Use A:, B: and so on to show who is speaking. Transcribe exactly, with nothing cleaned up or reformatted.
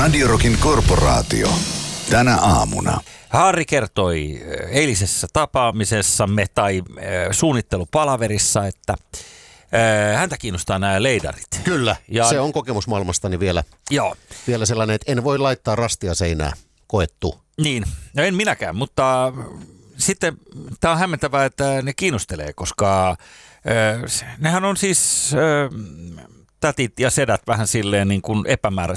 A: Radio Rockin korporaatio. Tänä aamuna.
B: Harri kertoi eilisessä tapaamisessamme tai äh, suunnittelupalaverissa, että äh, häntä kiinnostaa nämä leidarit.
C: Kyllä,
B: ja
C: se on kokemusmaailmastani vielä,
B: joo.
C: vielä sellainen, että en voi laittaa rastia seinää, koettu.
B: Niin, no en minäkään, mutta sitten tämä on hämmentävää, että ne kiinnostelee, koska äh, nehän on siis... Äh, tätit ja sedät vähän silleen niin kuin epämäärä.